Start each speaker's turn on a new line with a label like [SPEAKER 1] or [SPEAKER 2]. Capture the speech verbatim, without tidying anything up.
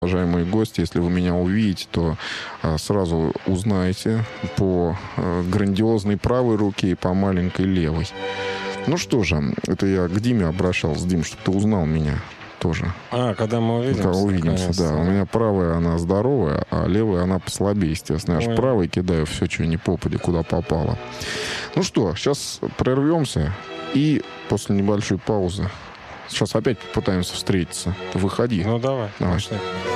[SPEAKER 1] Уважаемые гости, если вы меня увидите, то а, сразу узнаете по а, грандиозной правой руке и по маленькой левой. Ну что же, это я к Диме обращался, Дим, чтобы ты узнал меня тоже.
[SPEAKER 2] А, когда мы увидимся.
[SPEAKER 1] Когда увидимся, да. У меня правая, она здоровая, а левая, она послабее, естественно. Я же правой кидаю все, что не попади, куда попало. Ну что, сейчас прервемся и после небольшой паузы сейчас опять попытаемся встретиться. Выходи.
[SPEAKER 2] Ну давай.
[SPEAKER 1] Давай.
[SPEAKER 2] Пошли.